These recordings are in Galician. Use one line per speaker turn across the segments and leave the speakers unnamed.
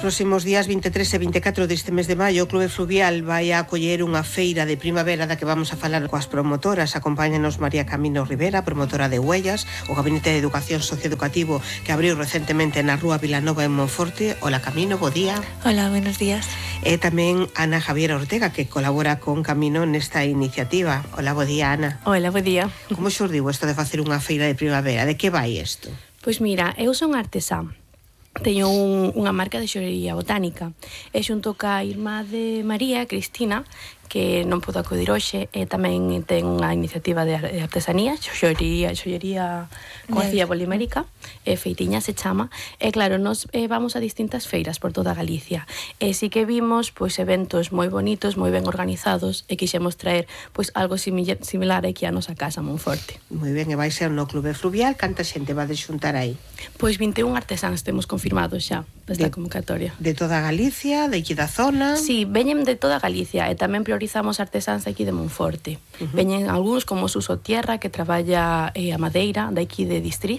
próximos días 23 e 24 deste mes de maio, o Clube Fluvial vai a acoller unha feira de primavera da que vamos a falar coas promotoras. Acompáñanos María Camino Rivera, promotora de Huellas, o Gabinete de Educación Socioeducativo que abriu recentemente na Rúa Vilanova en Monforte. Hola Camino, bo día.
Hola, buenos días.
E tamén Ana Javiera Ortega, que colabora con Camino nesta iniciativa. Hola, bo día, Ana.
Hola, bo día.
Como xurdiu isto de facer unha feira de primavera? De que vai isto?
Pois mira, eu son artesá. Teño unha marca de xorería botánica e xunto ca irmá de María, Cristina, que non pudo acudir hoxe, e tamén ten unha iniciativa de artesanía, xollería con arcilla polimérica, feitiña se chama, e claro, nos vamos a distintas feiras por toda Galicia, e si que vimos pois eventos moi bonitos, moi ben organizados, e quixemos traer pois algo similar aquí a nosa casa, Monforte.
Moi ben, e vai ser no Clube Fluvial. Canta xente vai xuntar aí?
Pois 21 artesáns temos confirmados xa desta convocatoria.
De toda Galicia, de aquí da zona?
Sí, veñen de toda Galicia, e tamén priorizamos artesáns aquí de Monforte. Veñen algúns como Suso Tierra, que traballa a madeira de aquí de Distriz.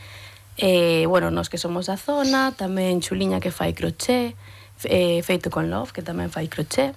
Bueno, nos que somos da zona, tamén Chuliña, que fai crochet, Feito con Love, que tamén fai crochet.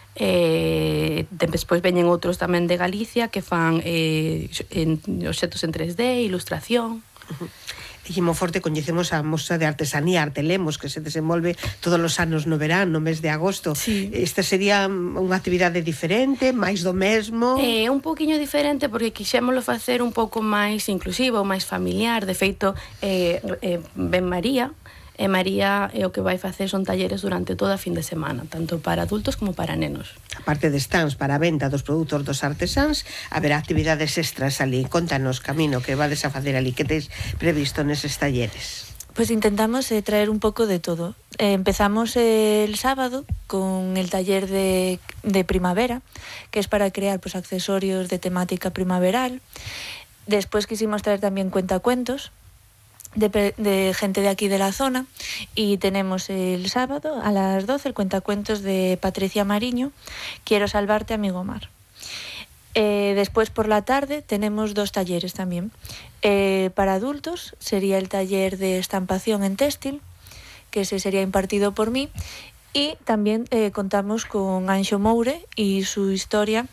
Despois veñen outros tamén de Galicia que fan obxetos en 3D, ilustración.
E en Monforte coñecemos a mostra de artesanía Artelemos, que se desenvolve todos os anos no verán, no mes de agosto.
Sí.
Esta sería unha actividade diferente, máis do mesmo?
Un poquinho diferente porque quixémolo facer un pouco máis inclusivo, máis familiar. De feito, ben María, e María o que vai facer son talleres durante toda a fin de semana, tanto para adultos como para nenos.
A parte de stands para a venta dos produtos dos artesáns, haberá actividades extras ali. Contanos, Camino, que vades a facer ali, que tes previsto neses talleres?
Pues intentamos traer un poco de todo. Empezamos el sábado con el taller de primavera, que es para crear pues accesorios de temática primaveral. Después quisimos traer también cuentacuentos de gente de aquí de la zona, y tenemos el sábado a las 12 el cuentacuentos de Patricia Mariño, Quiero salvarte, amigo mar. Después por la tarde tenemos dos talleres también. Para adultos sería el taller de estampación en textil, que ese sería impartido por mí, y también contamos con Anxo Moure y su historia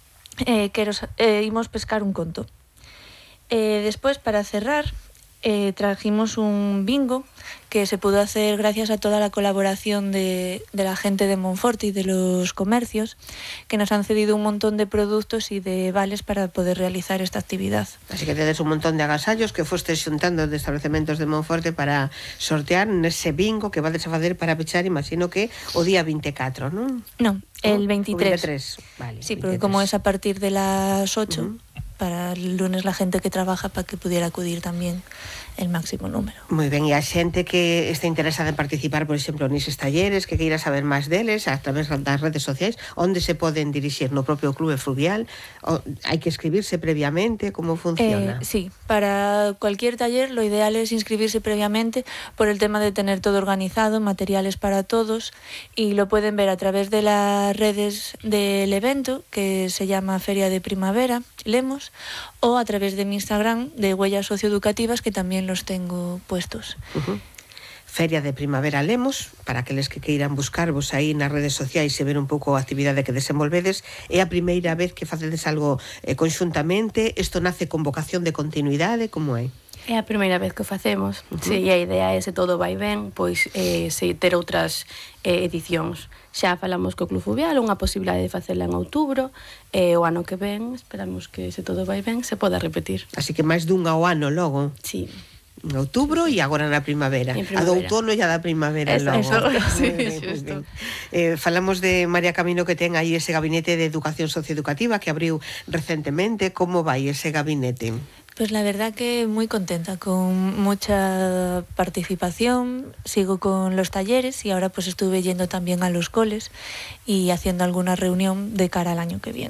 Imos pescar un conto. Después, para cerrar, trajimos un bingo que se pudo hacer gracias a toda la colaboración de la gente de Monforte y de los comercios, que nos han cedido un montón de productos y de vales para poder realizar esta actividad.
Así que tedes un montón de agasallos que fostes xuntando de estabelecementos de Monforte para sortear nese bingo que vades a facer para pechar, imagino que o día 24, non?
Non, el 23.
O 23, vale.
Sí,
23.
porque como es a partir de las 8, para el lunes la gente que trabaja, para que pudiera acudir también el máximo número.
Moi ben, e a xente que este interesada en participar, por exemplo, neses talleres, que queira saber máis deles a través das redes sociais, onde se poden dirixir? No propio Clube Fluvial? Hai que inscribirse previamente? Como funciona?
Sí, para cualquier taller lo ideal es inscribirse previamente por el tema de tener todo organizado, materiales para todos, y lo pueden ver a través de las redes del evento, que se llama Feria de Primavera, Lemos, o a través de mi Instagram de Huellas Socioeducativas, que también los tengo puestos.
Feria de Primavera Lemos, para aqueles que queiran buscarvos aí nas redes sociais e ver un pouco a actividade que desenvolvedes. É a primeira vez que facedes algo conxuntamente? Isto nace con vocación de continuidade? Como é?
É a primeira vez que o facemos. Se a idea é, se todo vai ben, pois se ter outras edicións. Xa falamos co Club Fluvial, unha posibilidade de facela en outubro, e o ano que ven, esperamos que, se todo vai ben, se poda repetir.
Así que máis dunha ao ano logo.
Sí.
En outubro e agora na primavera. A do outono e a da primavera logo.
Sí, xusto.
Falamos de María Camino, que ten aí ese gabinete de educación socioeducativa que abriu recentemente. Como vai ese gabinete?
Pues la verdad que muy contenta, con mucha participación. Sigo con los talleres y ahora pues estuve yendo también a los coles y haciendo alguna reunión de cara al año que viene.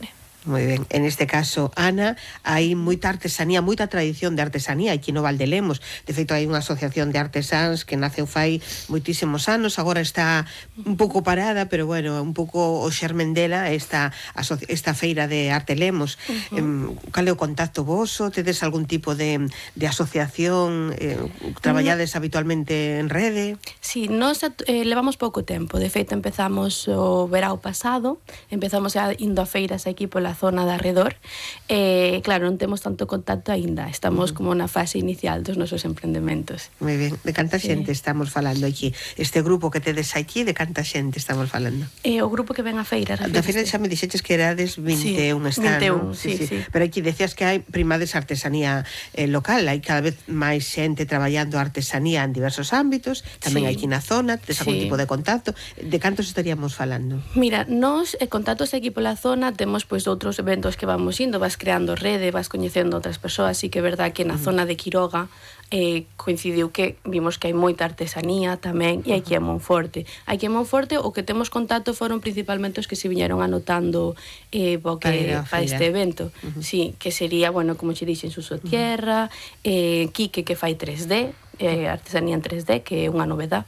Moi ben, en este caso, Ana, hai moita artesanía, moita tradición de artesanía aquí no Val de Lemos. De feito, hai unha asociación de artesáns que naceu fai moitísimos anos, agora está un pouco parada, pero bueno, un pouco o xermen dela esta feira de Arte Lemos. Cal é o contacto voso? Tedes algún tipo de asociación? Traballades habitualmente en rede?
Sí, nos levamos pouco tempo. De feito, empezamos o verao pasado, empezamos indo a feiras aquí pola zona de arredor. Claro, non temos tanto contacto aínda. Estamos como na fase inicial dos nosos emprendementos.
Moi ben. De canta xente estamos falando aquí? Este grupo que tedes aquí, de canta xente estamos falando?
O grupo que ven a feira.
Da feira xa me dixeches que erades 21
21, sí.
Pero aquí decías que hai primades artesanía local, hai cada vez máis xente traballando artesanía en diversos ámbitos, tamén aquí na zona, tes algún tipo de contacto. De cantos estaríamos falando?
Mira, nos contactos aquí pola zona temos pois outros eventos que vamos indo, vas creando rede, vas coñecendo outras persoas, e que é verdad que na zona de Quiroga coincidiu que vimos que hai moita artesanía tamén, e aquí en Monforte. Aquí en Monforte o que temos contacto foron principalmente os que se viñeron anotando para este evento. Sí, que sería, bueno, como che dixen, Suso Tierra, Quique, que fai 3D, artesanía en 3D, que é unha novedad.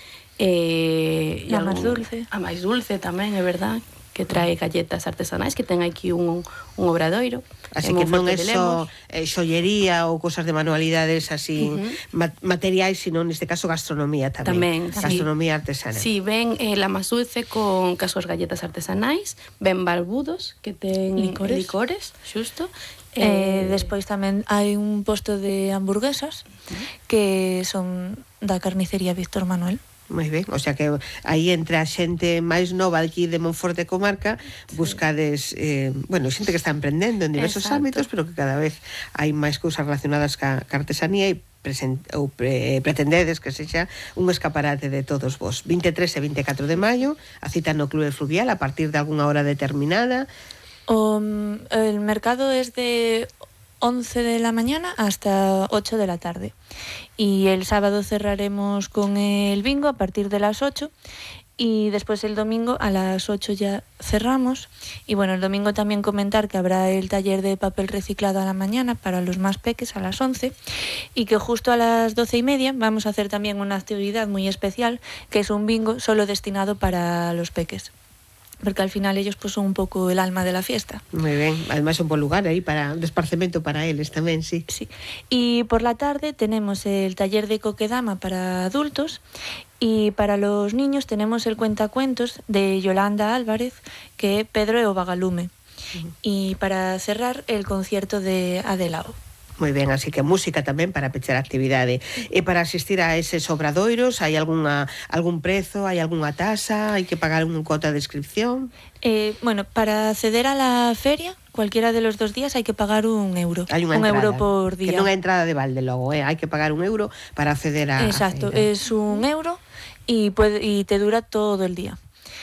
A máis dulce.
A máis dulce tamén, é verdad, que trae galletas artesanais, que ten aquí un obradoiro.
Así que non é só xollería ou cosas de manualidades así materiais, sino neste caso gastronomía tamén. Gastronomía artesana.
Sí, ven la más dulce con casos galletas artesanais, ven barbudos que ten licores, xusto.
Despois tamén hai un posto de hamburguesas que son da carnicería Víctor Manuel.
Moi ben, o sea que aí entre a xente máis nova aquí de Monforte comarca buscades, xente que está emprendendo en diversos ámbitos, pero que cada vez hai máis cousas relacionadas ca artesanía e pretendedes que sexa un escaparate de todos vos. 23 e 24 de maio, a cita no Clube Fluvial a partir de algunha hora determinada.
El mercado es de 11 de la mañana hasta 8 de la tarde. Y el sábado cerraremos con el bingo a partir de las 8 y después el domingo a las 8 ya cerramos. Y bueno, el domingo también comentar que habrá el taller de papel reciclado a la mañana para los más peques a las 11 y que justo a las 12:30 vamos a hacer también una actividad muy especial que es un bingo solo destinado para los peques. Porque al final ellos pues son un poco el alma de la fiesta.
Muy bien, además un buen lugar ahí para desparcemento para ellos también, sí.
Sí. Y por la tarde tenemos el taller de kokedama para adultos y para los niños tenemos el cuentacuentos de Yolanda Álvarez, que es Pedro e o Vagalume. Y para cerrar el concierto de Adelao.
Moi ben, así que música tamén para pechar a actividade. E para asistir a eses obradoiros, hai algún prezo, hai algunha tasa, hai que pagar unha cuota de inscripción?
Bueno, para acceder a la feria, cualquiera de los 2 días hay que pagar €1.
Hai unha
entrada,
euro
por día.
Que non é entrada de balde logo, hai que pagar €1 para acceder a...
Exacto, es €1 y te dura todo el día.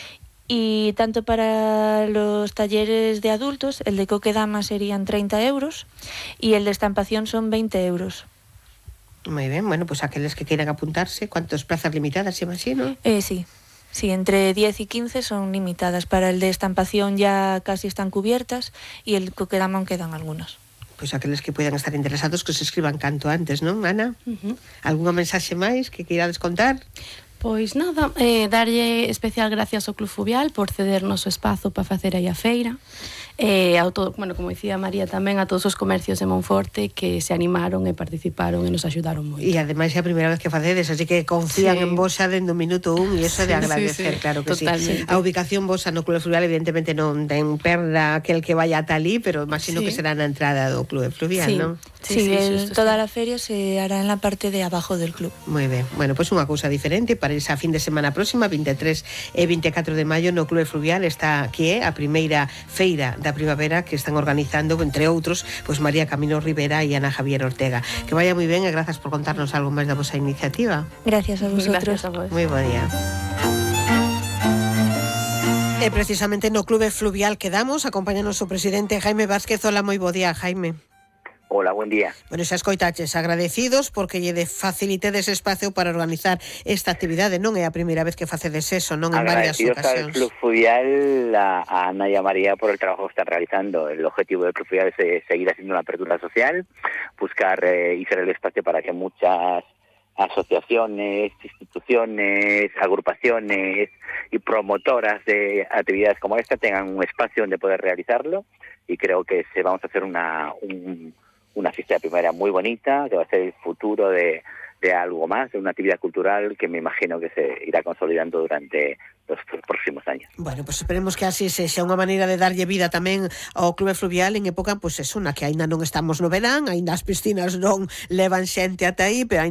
Y tanto para los talleres de adultos, el de kokedama serían €30 y el de estampación son €20.
Muy bien, bueno, pues aquellos que quieran apuntarse, ¿cuántas plazas limitadas, imagino?
Sí, entre 10 y 15 son limitadas. Para el de estampación ya casi están cubiertas y el kokedama aún quedan algunos.
Pues aqueles que puedan estar interesados que se escriban canto antes, non, Ana? Algúnha mensaxe máis que queirades contar?
Pois nada, darlle especial gracias ao Club Fluvial por cedernos o espazo para facer aí a feira. Bueno, como dicía María tamén, a todos os comercios de Monforte que se animaron e participaron e nos axudaron moito.
E ademais é a primeira vez que facedes, así que confían en vos xa dentro do minuto 1 e iso é de agradecer, claro que
totalmente.
Sí. A ubicación vosa no Club Fluvial evidentemente non ten perda aquel que vaya ata ali, pero imagino que será na entrada do Club Fluvial, non?
Sí, toda la feria se hará en la parte de abajo del club.
Moi ben, bueno, pois unha cousa diferente para esa fin de semana próxima, 23 e 24 de maio no Club Fluvial está que é a primeira feira da primavera que están organizando, entre outros, pois María Camino Rivera e Ana Javier Ortega. Que vaya moi ben e grazas por contarnos algo máis da vosa iniciativa.
Gracias a vosotros.
Gracias a vos.
Moi bo día. E precisamente no Clube Fluvial quedamos, acompáñanos o presidente Jaime Vázquez. Hola, moi bo día, Jaime.
Hola, buen día.
Bueno, xa escoitaches, agradecidos porque lle facilitedes espacio para organizar esta actividade. Non é a primeira vez que facedes eso, non, en varias ocasións.
Agradecidos al Club Fluvial, a Ana y a María por el trabajo que están realizando. El objetivo del Club Fluvial es seguir haciendo una apertura social, buscar y ser el espacio para que muchas asociaciones, instituciones, agrupaciones y promotoras de actividades como esta tengan un espacio donde poder realizarlo, y creo que vamos a hacer una fiesta de primavera muy bonita, que va a ser el futuro de algo más, de una actividad cultural que me imagino que se irá consolidando durante los próximos años.
Bueno, pues esperemos que así sexa unha maneira de darlle vida tamén ao Clube Fluvial en época, pois, pues, na que aínda non estamos no verán, aínda as piscinas non levan xente ata aí, pero